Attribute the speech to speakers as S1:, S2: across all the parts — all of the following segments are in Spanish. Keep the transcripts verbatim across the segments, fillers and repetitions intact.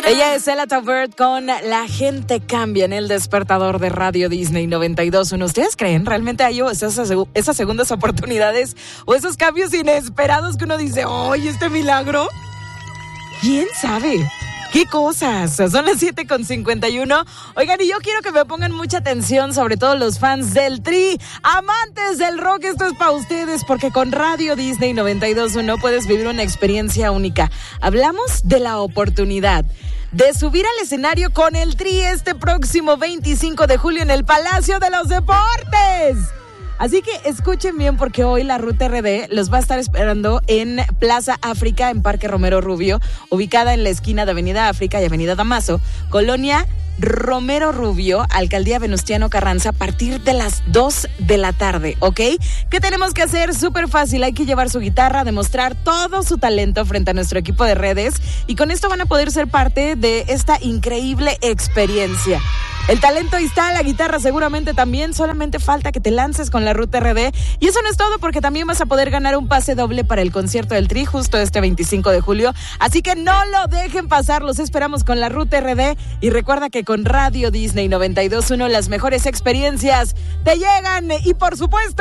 S1: Ella es Ella Taubert con La gente cambia en el despertador de Radio Disney noventa y dos punto uno. ¿Ustedes creen realmente hay esas, esas segundas oportunidades o esos cambios inesperados que uno dice, ¡oye, este milagro! ¿Quién sabe? ¿Qué cosas? Son las siete con cincuenta y uno. Oigan, y yo quiero que me pongan mucha atención, sobre todo los fans del Tri, amantes del rock, esto es para ustedes, porque con Radio Disney noventa y dos punto uno puedes vivir una experiencia única. Hablamos de la oportunidad de subir al escenario con el Tri este próximo veinticinco de julio en el Palacio de los Deportes. Así que escuchen bien, porque hoy la Ruta R D los va a estar esperando en Plaza África, en Parque Romero Rubio, ubicada en la esquina de Avenida África y Avenida Damaso, Colonia Romero Rubio, Alcaldía Venustiano Carranza, a partir de las dos de la tarde, ¿ok? ¿Qué tenemos que hacer? Súper fácil, hay que llevar su guitarra, demostrar todo su talento frente a nuestro equipo de redes, y con esto van a poder ser parte de esta increíble experiencia. El talento ahí está, la guitarra seguramente también, solamente falta que te lances con la Ruta R D. Y eso no es todo, porque también vas a poder ganar un pase doble para el concierto del Tri justo este veinticinco de julio. Así que no lo dejen pasar, los esperamos con la Ruta R D. Y recuerda que con Radio Disney noventa y dos punto uno las mejores experiencias te llegan. Y por supuesto,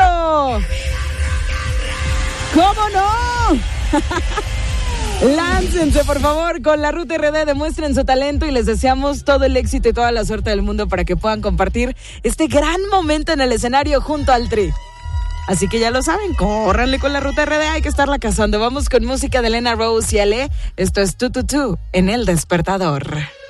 S1: ¿cómo no? Láncense, por favor, con la Ruta R D, demuestren su talento y les deseamos todo el éxito y toda la suerte del mundo para que puedan compartir este gran momento en el escenario junto al Tri. Así que ya lo saben, córranle con la Ruta R D, hay que estarla cazando. Vamos con música de Elena Rose y Ale. Esto es Tu Tu Tu en El Despertador.